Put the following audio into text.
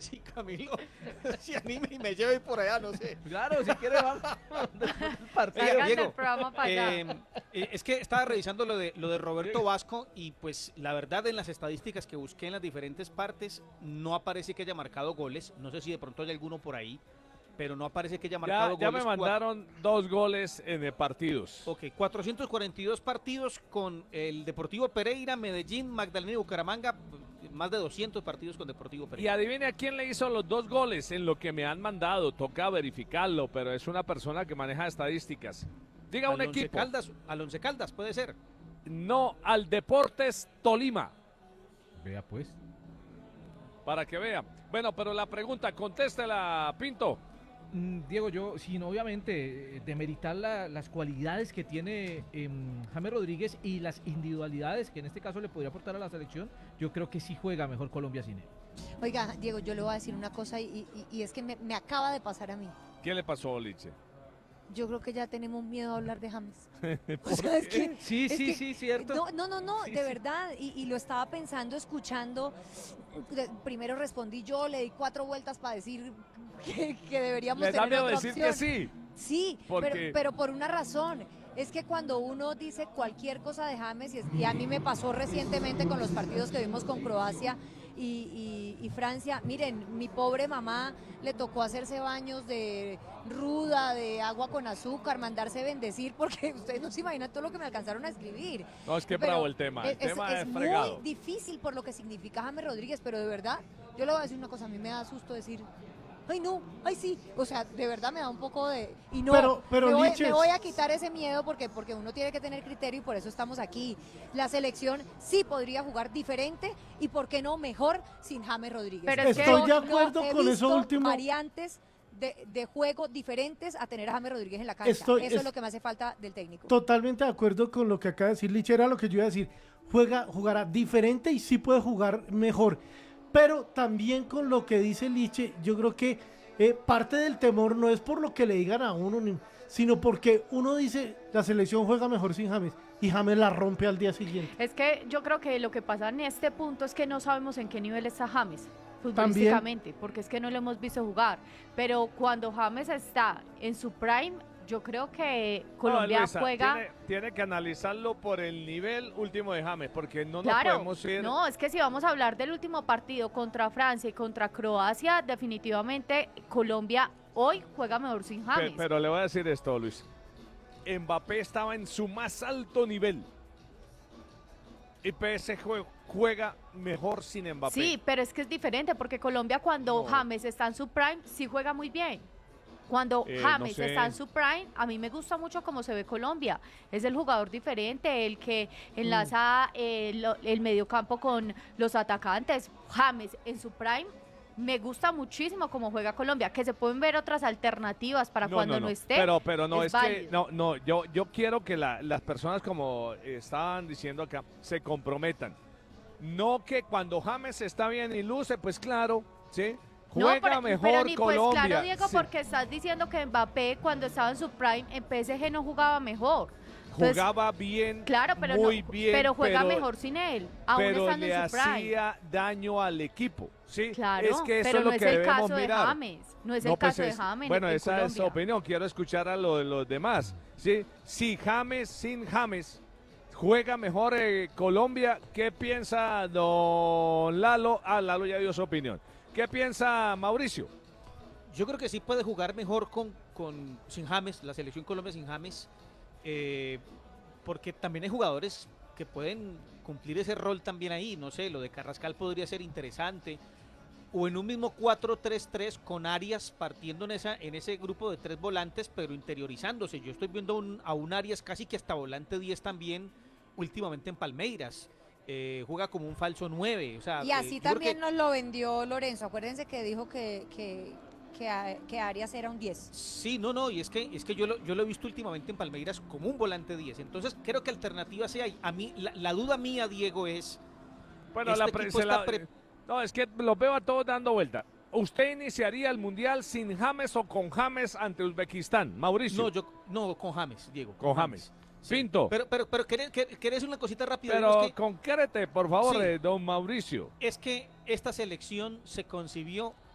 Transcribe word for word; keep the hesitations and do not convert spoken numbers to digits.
Sí, Camilo, si anime y me lleve por allá, no sé. Claro, si quiere vamos. Oiga, Diego, el programa para allá. eh, eh, es que estaba revisando lo de, lo de Roberto Vasco y pues la verdad en las estadísticas que busqué en las diferentes partes no aparece que haya marcado goles, no sé si de pronto hay alguno por ahí, pero no aparece que haya marcado Ya, ya goles. me mandaron dos goles en eh, partidos. Ok, cuatrocientos cuarenta y dos partidos con el Deportivo Pereira, Medellín, Magdalena y Bucaramanga, más de doscientos partidos con Deportivo Y Pereira. adivine a quién le hizo los dos goles en lo que me han mandado. Toca verificarlo, pero es una persona que maneja estadísticas. Diga un Al Once equipo. Caldas, al Once Caldas, puede ser. No, al Deportes Tolima. Vea pues. Para que vea. Bueno, pero la pregunta, contéstela, Pinto. Mm, Diego, yo, sin obviamente eh, demeritar la- las cualidades que tiene eh, James Rodríguez y las individualidades que en este caso le podría aportar a la selección, yo creo que sí juega mejor Colombia sin él. Oiga, Diego, yo le voy a decir una cosa y, y- y es que me, me acaba de pasar a mí. ¿Qué le pasó, Oliche? Yo creo que ya tenemos miedo a hablar de James. ¿Por O sea, es qué? que- Sí, es sí, que- sí, cierto. No, no, no, no, Sí, de sí. verdad. Y, y lo estaba pensando, escuchando. De- primero respondí yo, le di cuatro vueltas para decir que, que deberíamos ¿Le da tener miedo otra decir opción. que sí? Sí, ¿Por pero, qué? pero por una razón. Es que cuando uno dice cualquier cosa de James, y, es- y a mí me pasó recientemente con los partidos que vimos con Croacia y, y- y Francia, miren, mi pobre mamá le tocó hacerse baños de ruda, de agua con azúcar, mandarse bendecir, porque ustedes no se imaginan todo lo que me alcanzaron a escribir. No, es que Pero bravo el tema. El es, tema es, es fregado. muy difícil por lo que significa James Rodríguez, pero de verdad, yo le voy a decir una cosa, a mí me da susto decir, ay no, ay sí, o sea, de verdad me da un poco de... Y no, Pero- pero, me, voy, Liches- me voy a quitar ese miedo porque, porque uno tiene que tener criterio y por eso estamos aquí. La selección sí podría jugar diferente y por qué no mejor sin James Rodríguez. Pero es que- Estoy de yo acuerdo no he con eso visto último. variantes de, de juego diferentes a tener a James Rodríguez en la cancha. Estoy- eso es, es- lo que me hace falta del técnico. Totalmente de acuerdo con lo que acaba de decir Liche, era lo que yo iba a decir. Juega, jugará diferente y sí puede jugar mejor. Pero también con lo que dice Liche, yo creo que eh, parte del temor no es por lo que le digan a uno, ni- sino porque uno dice la selección juega mejor sin James y James la rompe al día siguiente. Es que yo creo que lo que pasa en este punto es que no sabemos en qué nivel está James futbolísticamente, porque es que no lo hemos visto jugar. Pero cuando James está en su prime, yo creo que Colombia No, Luisa, juega. Tiene, tiene que analizarlo por el nivel último de James, porque no nos Claro, podemos ir. no, es que si vamos a hablar del último partido contra Francia y contra Croacia, definitivamente Colombia hoy juega mejor sin Pe- James. Pero, le voy a decir esto, Luis. Mbappé estaba en su más alto nivel. Y P S G juega mejor sin Mbappé. Sí, pero es que es diferente porque Colombia cuando No. James está en su prime sí juega muy bien. Cuando Eh, James no sé. está en su prime, a mí me gusta mucho cómo se ve Colombia. Es el jugador diferente, el que enlaza eh, lo- el mediocampo con los atacantes. James en su prime, me gusta muchísimo cómo juega Colombia. Que se pueden ver otras alternativas para cuando no, esté. Pero, pero no, es es, que, válido. no, no, yo, yo quiero que la- las personas, como estaban diciendo acá, se comprometan. No que cuando James está bien y luce, pues claro, ¿sí? No, Juega pero, mejor pero ni Colombia. pues claro, Diego, sí. porque estás diciendo que Mbappé cuando estaba en su prime en P S G no jugaba mejor. Entonces, Jugaba bien, claro, pero muy no, bien, pero juega pero- mejor sin él, aún pero estando le en su prime. hacía daño al equipo, ¿sí? Claro, es que eso pero es no lo es que el debemos caso de mirar. James, no es No, el pues caso de es- James Bueno, en esa es su Colombia. opinión. Quiero escuchar a lo de los demás. ¿Sí? Si James, sin James, juega mejor eh, Colombia, ¿qué piensa don Lalo? Ah, Lalo ya dio su opinión. ¿Qué piensa Mauricio? Yo creo que sí puede jugar mejor con, con sin James, la selección Colombia sin James, eh, porque también hay jugadores que pueden cumplir ese rol también ahí. No sé, lo de Carrascal podría ser interesante. O en un mismo cuatro tres tres con Arias partiendo en, esa, en ese grupo de tres volantes, pero interiorizándose. Yo estoy viendo un, a un Arias casi que hasta volante diez también últimamente en Palmeiras. Eh, juega como un falso nueve. O sea, Y eh, así yo creo también que- nos lo vendió Lorenzo. Acuérdense que dijo que, que, que, a- que Arias era un diez. Sí, no, no, y es que es que yo lo, yo lo he visto últimamente en Palmeiras como un volante diez. Entonces, creo que alternativa sea ahí. A mí, la, la duda mía, Diego, es. Bueno, este la pre- equipo se está la- pre- No, es que los veo a todos dando vuelta. ¿Usted iniciaría el Mundial sin James o con James ante Uzbekistán? Mauricio. No, yo no con James, Diego. Con James. Pinto. Pero, pero, pero, ¿querés, quer- querés una cosita rápida? Pero Diego? Es que, concrete, por favor, Sí. eh, don Mauricio. es que esta selección se concibió